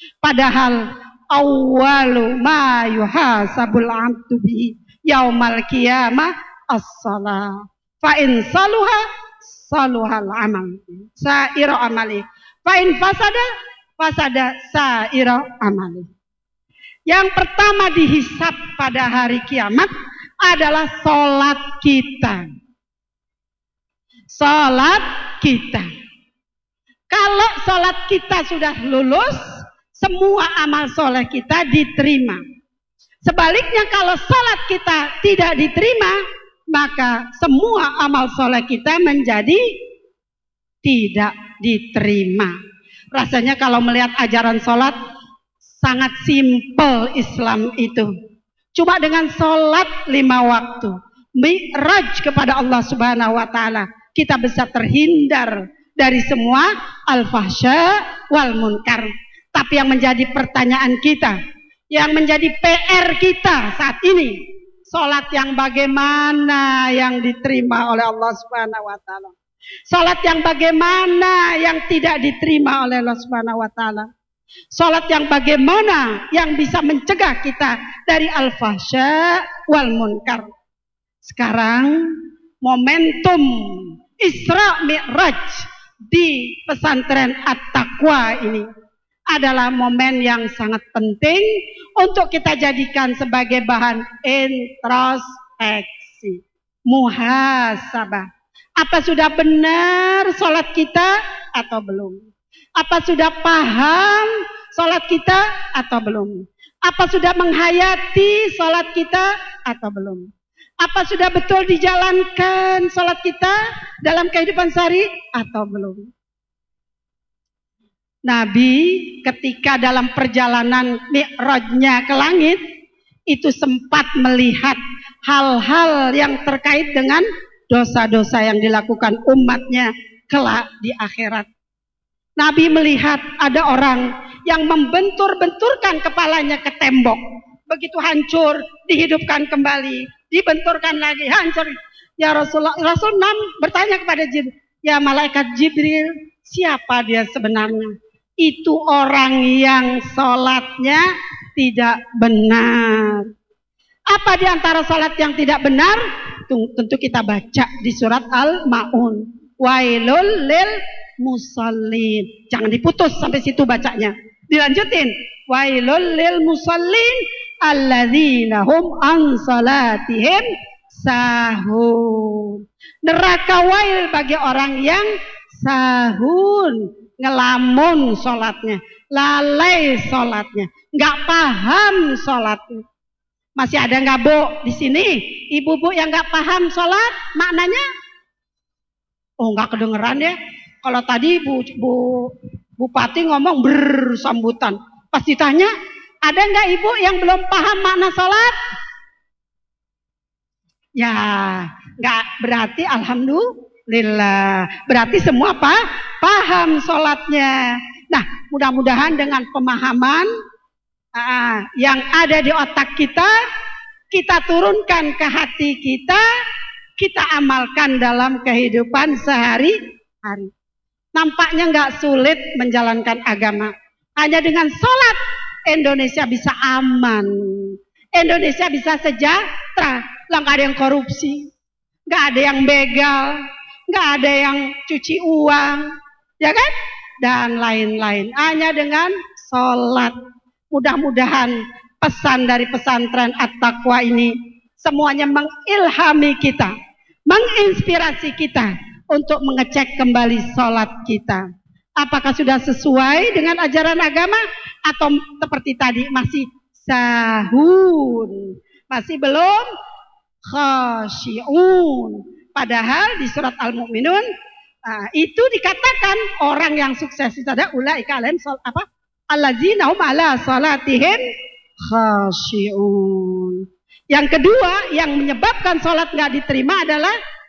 Padahal awwalu ma yuhasabul abdu bi yaumal qiyamah as-shalah. Fa in saluha saluhal amal sa'ira amali. Fa in fasada sa'ira amali. Yang pertama dihisab pada hari kiamat adalah salat kita. Salat kita. Kalau salat kita sudah lulus, semua amal soleh kita diterima. Sebaliknya kalau salat kita tidak diterima, maka semua amal soleh kita menjadi tidak diterima. Rasanya kalau melihat ajaran salat, sangat simpel Islam itu. Cuma dengan salat 5 waktu, mi'raj kepada Allah Subhanahu wa taala, kita bisa terhindar dari semua al-fahsya wal munkar. Tapi yang menjadi pertanyaan kita, yang menjadi PR kita saat ini, salat yang bagaimana yang diterima oleh Allah Subhanahu wa taala? Salat yang bagaimana yang tidak diterima oleh Allah Subhanahu wa taala? Salat yang bagaimana yang bisa mencegah kita dari al-fahsya wal munkar? Sekarang momentum Isra Mi'raj di pesantren At-Taqwa ini adalah momen yang sangat penting untuk kita jadikan sebagai bahan introspeksi, muhasabah. Apa sudah benar salat kita atau belum? Apa sudah paham salat kita atau belum? Apa sudah menghayati salat kita atau belum? Apa sudah betul dijalankan salat kita dalam kehidupan sehari atau belum? Nabi ketika dalam perjalanan mi'rajnya ke langit itu sempat melihat hal-hal yang terkait dengan dosa-dosa yang dilakukan umatnya kelak di akhirat. Nabi melihat ada orang yang membentur-benturkan kepalanya ke tembok. Begitu hancur, dihidupkan kembali, dibenturkan lagi, hancur. Ya Rasulullah, Rasul bertanya kepada Jibril, ya malaikat Jibril, siapa dia sebenarnya? Itu orang yang sholatnya tidak benar. Apa di antara sholat yang tidak benar? Tentu kita baca di surat Al-Ma'un. Wailul lil musallin. Jangan diputus sampai situ bacanya. Dilanjutin. Wailul lil musallin alladzina hum an salatihim sahun. Neraka wail bagi orang yang sahun, ngelamun sholatnya, lalai sholatnya, nggak paham sholatnya. Masih ada nggak Bu di sini ibu-ibu yang nggak paham sholat maknanya? Oh nggak kedengeran ya. Kalau tadi Bupati ngomong bersambutan, pas ditanya ada nggak ibu yang belum paham makna sholat? Ya nggak berarti alhamdulillah. Berarti semua paham sholatnya. Nah mudah-mudahan dengan pemahaman yang ada di otak kita, kita turunkan ke hati kita, kita amalkan dalam kehidupan sehari-hari. Nampaknya nggak sulit menjalankan agama. Hanya dengan sholat Indonesia bisa aman, Indonesia bisa sejahtera. Lah nggak ada yang korupsi, nggak ada yang begal, nggak ada yang cuci uang, ya kan? Dan lain-lain. Hanya dengan sholat. Mudah-mudahan pesan dari pesantren At-Taqwa ini semuanya mengilhami kita, menginspirasi kita untuk mengecek kembali sholat kita. Apakah sudah sesuai dengan ajaran agama atau seperti tadi masih sahun, masih belum khasyi'un. Padahal di surat Al-Mu'minun itu dikatakan orang yang sukses itu ada ulaika alaihim alladzina hum ala salatihim khasyi'un. Yang kedua yang menyebabkan salat enggak diterima adalah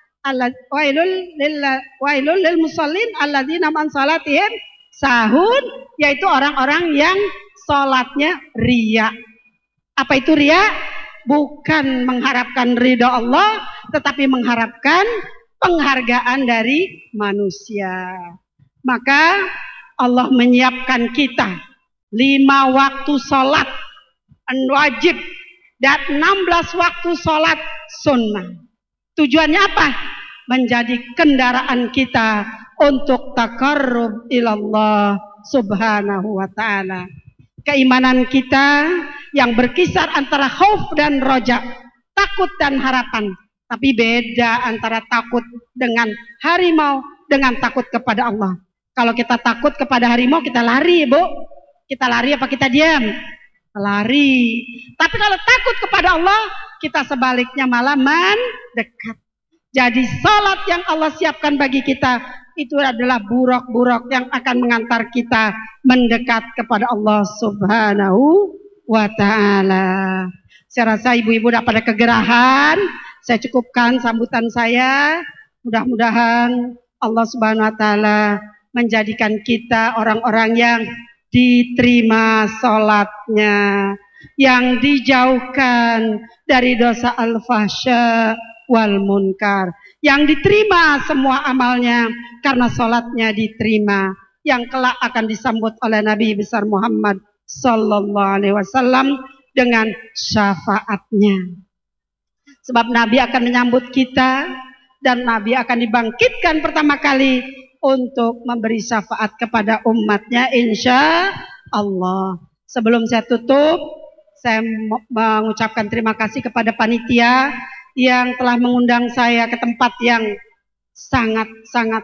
wailul lil musallin alladzina man salatihim sahun, yaitu orang-orang yang salatnya riya. Apa itu riya? Bukan mengharapkan ridha Allah, tetapi mengharapkan penghargaan dari manusia. Maka Allah menyiapkan kita 5 waktu sholat wajib dan 16 waktu sholat sunnah. Tujuannya apa? Menjadi kendaraan kita untuk taqarrub ilallah subhanahu wa ta'ala. Keimanan kita yang berkisar antara khauf dan roja, takut dan harapan. Tapi beda antara takut dengan harimau dengan takut kepada Allah. Kalau kita takut kepada harimau, kita lari, Bu. Kita lari apa kita diam? Lari. Tapi kalau takut kepada Allah, kita sebaliknya malah mendekat. Jadi salat yang Allah siapkan bagi kita itu adalah buruk-buruk yang akan mengantar kita mendekat kepada Allah subhanahu wa ta'ala. Saya rasa ibu-ibu udah pada kegerahan. Saya cukupkan sambutan saya. Mudah-mudahan Allah subhanahu wa ta'ala menjadikan kita orang-orang yang diterima salatnya, yang dijauhkan dari dosa al-fahsya wal munkar, yang diterima semua amalnya karena salatnya diterima, yang kelak akan disambut oleh Nabi besar Muhammad sallallahu alaihi wasallam dengan syafaatnya. Sebab Nabi akan menyambut kita dan Nabi akan dibangkitkan pertama kali untuk memberi syafaat kepada umatnya insya Allah. Sebelum saya tutup, saya mengucapkan terima kasih kepada panitia yang telah mengundang saya ke tempat yang sangat-sangat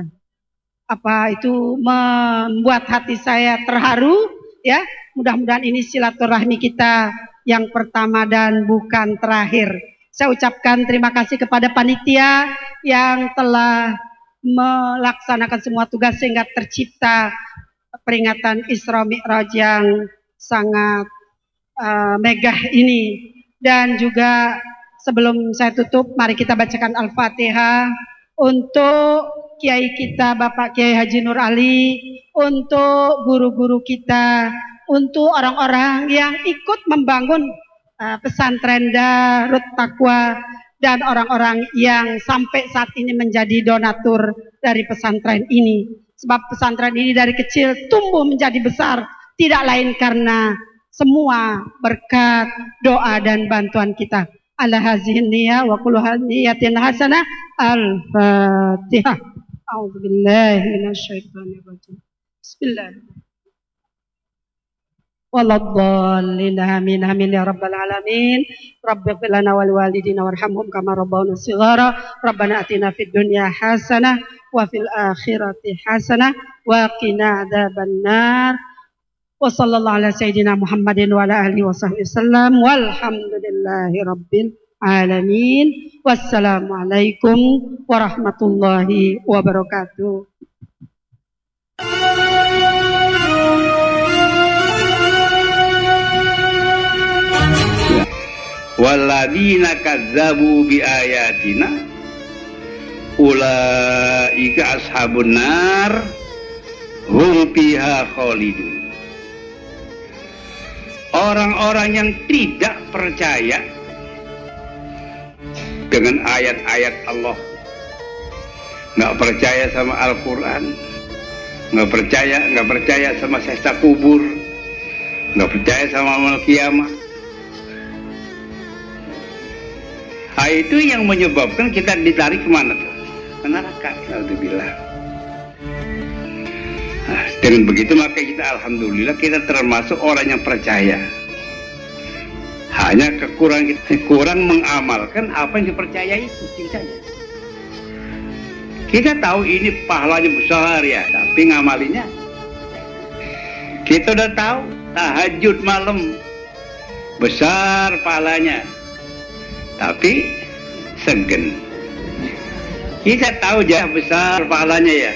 membuat hati saya terharu, ya. Mudah-mudahan ini silaturahmi kita yang pertama dan bukan terakhir. Saya ucapkan terima kasih kepada panitia yang telah melaksanakan semua tugas sehingga tercipta peringatan Isra Mi'raj yang sangat megah ini. Dan juga sebelum saya tutup, mari kita bacakan Al-Fatihah untuk Kiai kita Bapak Kiai Haji Nur Ali, untuk guru-guru kita, untuk orang-orang yang ikut membangun pesantren Darut Taqwa, dan orang-orang yang sampai saat ini menjadi donatur dari pesantren ini. Sebab pesantren ini dari kecil tumbuh menjadi besar, tidak lain karena semua berkat doa dan bantuan kita. Ala hazihin niyah wa kullu niyatin hasanah. Al-Fatihah. A'udzubillahi minasyaitonir rajim. Bismillahirrahmanirrahim. Waladhdallin amin amin ya rabbal alamin. Rabbighfir lana wal walidina warhamhum kama rabbawna shighara. Rabbana atina fid dunya hasanah wa fil akhirati hasanah wa qina adzabannar. Wa sallallahu ala sayyidina Muhammadin wa ala alihi washabbihi wasallam. Walhamdulillahi rabbil alamin. Wassalamu alaikum warahmatullahi wabarakatuh. Walladzina kadzabu biayatina ulaika ashabun nar hum fiha khalidun. Orang-orang yang tidak percaya dengan ayat-ayat Allah, nggak percaya sama Al-Quran, nggak percaya sama siksa kubur, nggak percaya sama amal kiamat. Itu yang menyebabkan kita ditarik kemana tuh? Ke neraka. Alhamdulillah. Dengan begitu maka kita alhamdulillah kita termasuk orang yang percaya. Hanya kekurangan kita kurang mengamalkan apa yang dipercayai itu saja. Kita tahu ini pahalanya besar ya, tapi ngamalinya. Kita udah tahu tahajud malam besar pahalanya, tapi segen. Kita tahu jah besar pahalanya ya,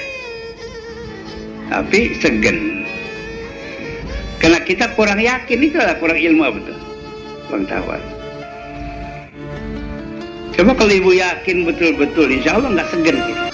tapi segen. Karena kita kurang yakin, itulah kurang ilmu betul, pengetahuan. Coba kalau ibu yakin betul-betul, insya Allah nggak segen kita.